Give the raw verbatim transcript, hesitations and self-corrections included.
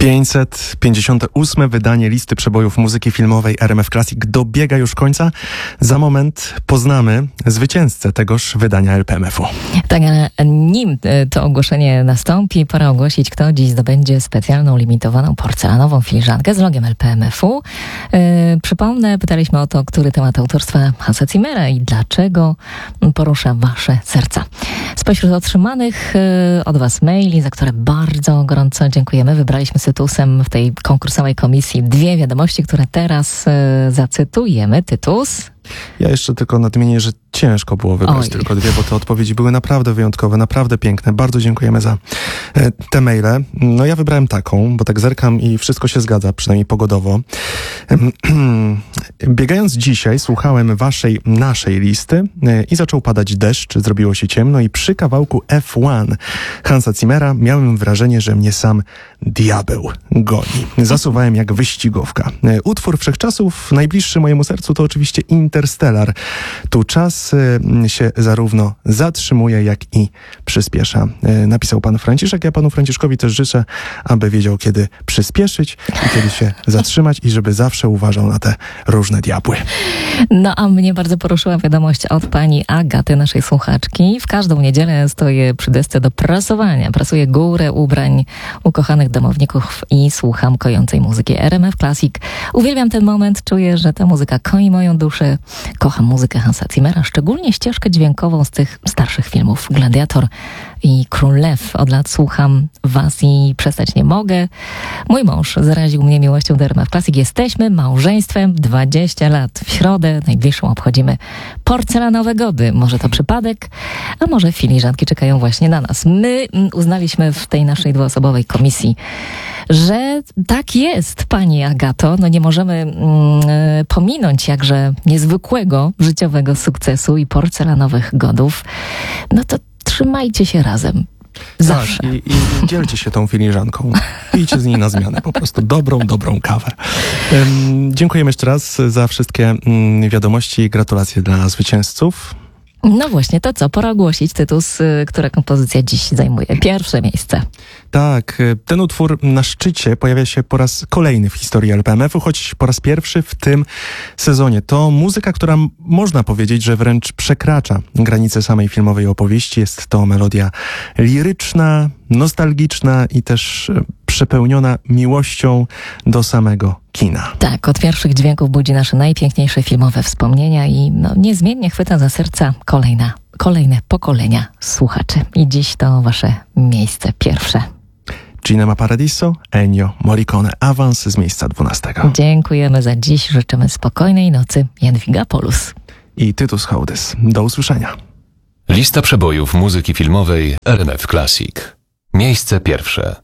pięćset pięćdziesiąte ósme wydanie listy przebojów muzyki filmowej R M F Classic dobiega już końca. Za moment poznamy zwycięzcę tegoż wydania L P M F-u. Tak, ale nim to ogłoszenie nastąpi, pora ogłosić, kto dziś zdobędzie specjalną, limitowaną porcelanową filiżankę z logiem L P M F-u. Yy, przypomnę, pytaliśmy o to, który temat autorstwa Hansa Zimmera i dlaczego porusza wasze serca. Spośród otrzymanych yy, od was maili, za które bardzo gorąco dziękujemy, wybraliśmy z Tytusem w tej konkursowej komisji dwie wiadomości, które teraz yy, zacytujemy. Tytus? Ja jeszcze tylko nadmienię, że ciężko było wybrać Oj. tylko dwie, bo te odpowiedzi były naprawdę wyjątkowe, naprawdę piękne. Bardzo dziękujemy za e, te maile. No ja wybrałem taką, bo tak zerkam i wszystko się zgadza, przynajmniej pogodowo. Biegając dzisiaj, słuchałem waszej, naszej listy e, i zaczął padać deszcz, zrobiło się ciemno i przy kawałku F jeden Hansa Zimmera miałem wrażenie, że mnie sam diabeł goni. Zasuwałem jak wyścigówka. E, utwór wszechczasów, najbliższy mojemu sercu to oczywiście Interstellar. Tu czas y, się zarówno zatrzymuje, jak i przyspiesza. Y, napisał pan Franciszek. Ja panu Franciszkowi też życzę, aby wiedział, kiedy przyspieszyć i kiedy się zatrzymać i żeby zawsze uważał na te różne diabły. No a mnie bardzo poruszyła wiadomość od pani Agaty, naszej słuchaczki. W każdą niedzielę stoję przy desce do prasowania. Prasuję górę ubrań ukochanych domowników i słucham kojącej muzyki R M F Classic. Uwielbiam ten moment, czuję, że ta muzyka koi moją duszę. Kocham muzykę Hansa Zimmera, szczególnie ścieżkę dźwiękową z tych starszych filmów. Gladiator i Król Lew. Od lat słucham was i przestać nie mogę. Mój mąż zaraził mnie miłością do R M F Classic. Jesteśmy małżeństwem dwadzieścia lat. W środę najbliższą obchodzimy porcelanowe gody. Może to przypadek, a może filiżanki czekają właśnie na nas. My uznaliśmy w tej naszej dwuosobowej komisji, że tak jest, pani Agato. No nie możemy mm, pominąć jakże niezwykłego życiowego sukcesu i porcelanowych godów. No to trzymajcie się razem. Zawsze. Tak, i, i dzielcie się tą filiżanką. Pijcie z niej na zmianę. Po prostu dobrą, dobrą kawę. Um, dziękujemy jeszcze raz za wszystkie um, wiadomości i gratulacje dla zwycięzców. No właśnie, to co? Pora ogłosić Tytus, która kompozycja dziś zajmuje pierwsze miejsce. Tak, ten utwór na szczycie pojawia się po raz kolejny w historii L P M F-u, choć po raz pierwszy w tym sezonie. To muzyka, która można powiedzieć, że wręcz przekracza granice samej filmowej opowieści. Jest to melodia liryczna, nostalgiczna i też przepełniona miłością do samego kina. Tak, od pierwszych dźwięków budzi nasze najpiękniejsze filmowe wspomnienia i no, niezmiennie chwyta za serca kolejna, kolejne pokolenia słuchaczy. I dziś to wasze miejsce pierwsze. Cinema Paradiso, Ennio Morricone, awans z miejsca dwunastego. Dziękujemy za dziś, życzymy spokojnej nocy. Jadwiga Polus i Tytus Hołdys. Do usłyszenia. Lista przebojów muzyki filmowej R M F Classic. Miejsce pierwsze.